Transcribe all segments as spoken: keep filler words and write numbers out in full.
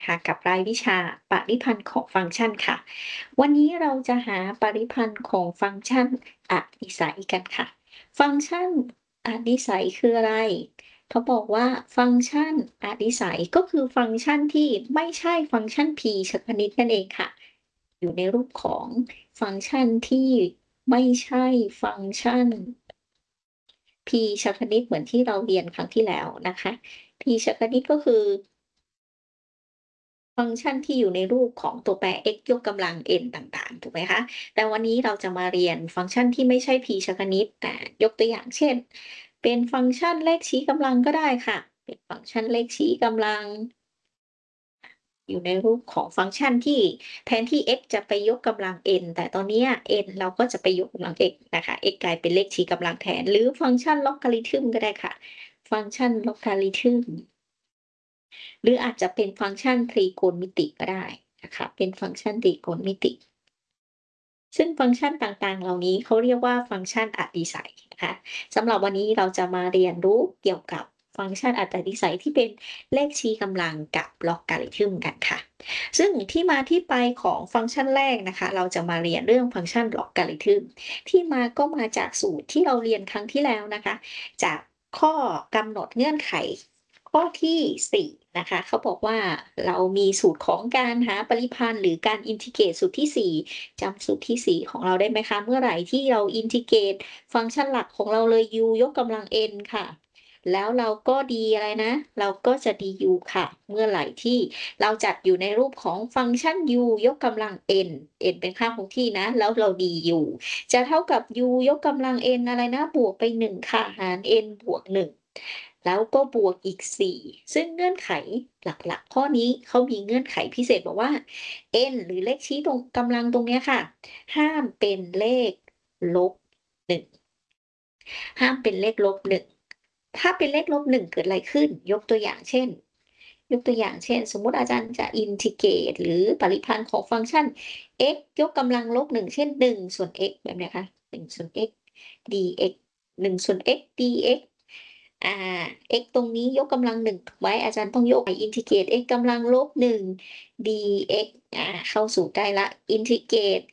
ค่ะกับรายวิชาปริพันธ์ของฟังก์ชันค่ะวันนี้เราจะหาปริพันธ์ของฟังก์ชันอดิสัยกันค่ะฟังก์ชันอดิสัยคืออะไรเขาบอกว่าฟังก์ชันอดิสัยก็คือฟังก์ชันที่ไม่ใช่ฟังก์ชัน p ชคณิตนั่นเองค่ะอยู่ในรูปของฟังก์ชันที่ไม่ใช่ฟังก์ชัน p ชคณิตเหมือนที่เราเรียนครั้งที่แล้วนะคะ p ชคณิตก็คือ ฟังก์ชันที่อยู่ในรูปของตัวแปร x ยกกำลัง n ต่างๆถูกไหมคะแต่วันนี้เราจะมาเรียนฟังก์ชันที่ไม่ใช่ p ชคณิตอ่ายกตัวอย่างเช่นเป็นฟังก์ชันเลขชี้กำลังก็ได้ค่ะเป็นฟังก์ชันเลขชี้กำลังอยู่ในรูปของฟังก์ชันที่แทนที่ x จะไปยกกำลัง n แต่ตอนเนี้ย n เราก็จะไปยกกำลัง x นะคะ x กลายเป็นเลขชี้กำลังแทนหรือฟังก์ชัน logarithm ก็ได้ค่ะฟังก์ชัน logarithm หรืออาจจะเป็นฟังก์ชันตรีโกณมิติก็ได้นะคะเป็นฟังก์ชันตรีโกณมิติซึ่งฟังก์ชันต่างๆเหล่านี้เขาเรียกว่าฟังก์ชันอดิสัยนะคะสำหรับวันนี้เราจะมาเรียนรู้เกี่ยวกับฟังก์ชันอดิสัยที่เป็นเลขชี้กำลังกับ logarithm กันค่ะซึ่งที่มาที่ไปของฟังก์ชันแรกนะคะเราจะมาเรียนเรื่องฟังก์ชัน logarithm ที่มาก็มาจากสูตรที่เราเรียนครั้งที่แล้วนะคะจากข้อกำหนดเงื่อนไข ข้อที่สี่นะคะเขาบอกว่าเรามีสูตรของการหาปริพันธ์หรือการอินทิเกรตสูตรที่สี่จำสูตรที่สี่ของเราได้ไหมคะเมื่อไหร่ที่เราอินทิเกรตฟังก์ชันหลักของเราเลย u ยกกำลัง n ค่ะแล้วเราก็ d อะไรนะเราก็จะ du ค่ะเมื่อไหร่ที่เราจัดอยู่ในรูปของฟังก์ชัน u ยกกำลัง n n เป็นค่าคงที่นะแล้วเรา du จะเท่ากับ u ยกกำลัง n อะไรนะบวกไปหนึ่งค่ะหาร n บวกหนึ่ง แล้วก็บวกอีกสี่ซึ่งเงื่อนไขหลักๆข้อนี้เขามีเงื่อนไขพิเศษบอกว่า n หรือเลขชี้ตรงกำลังตรงเนี้ยค่ะห้ามเป็นเลขลบหนึ่งห้ามเป็นเลขลบหนึ่งถ้าเป็นเลขลบหนึ่งเกิดอะไรขึ้นยกตัวอย่างเช่นยกตัวอย่างเช่นสมมุติอาจารย์จะอินทิเกรตหรือปริพันธ์ของฟังก์ชัน x ยกกำลังลบหนึ่งเช่นหนึ่งส่วน x แบบเนี้ยค่ะหนึ่งส่วน x dx หนึ่งส่วน x dx อ่า x ตรงนี้ยกกำลังหนึ่งถูกไหมอาจารย์ต้องยกไปอินทิเกรต x กำลังลบหนึ่ง dx อ่าเข้าสูตรได้แล้วอินทิเกรต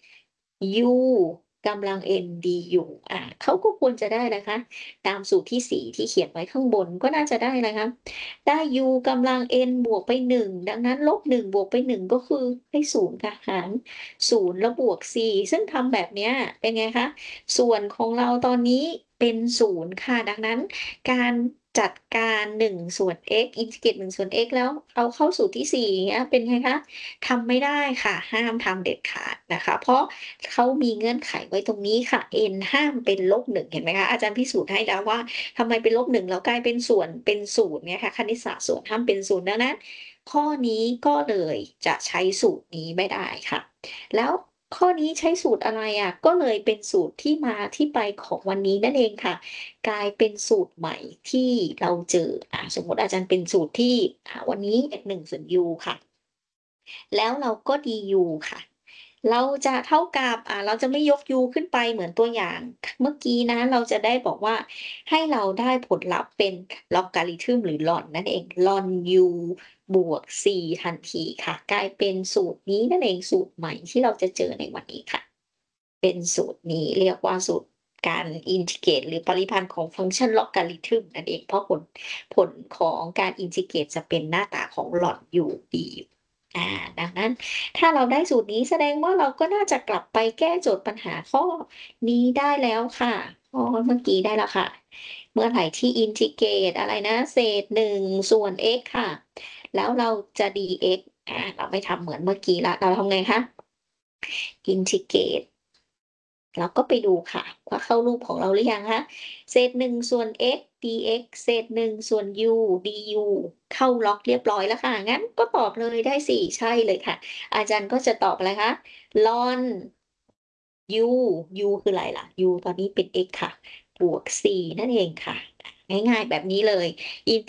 u กำลัง n du อ่าเขาก็ควรจะได้นะคะตามสูตรที่สี่ที่เขียนไว้ข้างบนก็น่าจะได้นะคะได้ u กำลัง n บวกไปหนึ่งดังนั้นลบหนึ่งบวกไปหนึ่งก็คือได้ศูนย์ค่ะหารศูนย์แล้วบวกสี่ซึ่งทำแบบเนี้ยเป็นไงคะส่วนของเราตอนนี้เป็นศูนย์ค่ะดังนั้น การจัดการหนึ่งส่วน x อินทิเกรตหนึ่งส่วน x แล้วเอาเข้าสูตรที่สี่อย่างเงี้ยเป็นไงคะทำไม่ได้ค่ะห้ามทำเด็ดขาดนะคะเพราะเขามีเงื่อนไขไว้ตรงนี้ค่ะ n ห้ามเป็นลบหนึ่งเห็นไหมคะอาจารย์พิสูจน์ให้แล้วว่าทำไมเป็นลบหนึ่งแล้วกลายเป็นส่วนเป็นศูนย์เนี่ยค่ะคณิตศาสตร์ส่วนห้ามเป็นศูนย์ดังนั้นข้อนี้ก็เลยจะใช้สูตรนี้ไม่ได้ค่ะแล้วข้อนี้ใช้สูตรอะไรอะก็เลยเป็นสูตรที่มาที่ไปของวันนี้นั่นเองค่ะ กลายเป็นสูตรใหม่ที่เราเจออ่าสมมุติอาจารย์เป็นสูตรที่อ่าวันนี้หนึ่งส่วน u ค่ะแล้วเราก็ du ค่ะเราจะเท่ากับอ่าเราจะไม่ยก u ขึ้นไปเหมือนตัวอย่างเมื่อกี้นะเราจะได้บอกว่าให้เราได้ผลลัพธ์เป็น logarithm หรือ ln นั่นเอง ln u บวก c ทันทีค่ะกลายเป็นสูตรนี้นั่นเองสูตรใหม่ที่เราจะเจอในวันนี้ค่ะ เป็นสูตรนี้เรียกว่าสูตรการอินทิเกรตหรือปริพันธ์ของฟังก์ชัน logarithm นั่นเองเพราะผลผลของการอินทิเกรตจะเป็นหน้าตาของหลอด u d อาดังนั้นถ้าเราได้สูตรนี้แสดงว่าเราก็น่าจะกลับไปแก้โจทย์ปัญหาข้อนี้ได้แล้วค่ะข้อเมื่อกี้ได้แล้วค่ะเมื่อไหร่ที่อินทิเกรตอะไรนะเศษหนึ่งส่วน x ค่ะแล้วเราจะ dx อาเราไม่ทำเหมือนเมื่อกี้แล้วเราทำไงคะอินทิเกรต เราก็ไปดูค่ะว่าเข้ารูปของเราหรือยังคะเศษหนึ่งส่วน x dx เศษหนึ่งส่วน u du เข้าล็อกเรียบร้อยแล้วค่ะงั้นก็ตอบเลยได้สิใช่เลยค่ะอาจารย์ก็จะตอบอะไรคะ ln u u คืออะไรล่ะ u ตอนนี้เป็น x ค่ะบวก c นั่นเองค่ะง่ายๆแบบนี้เลย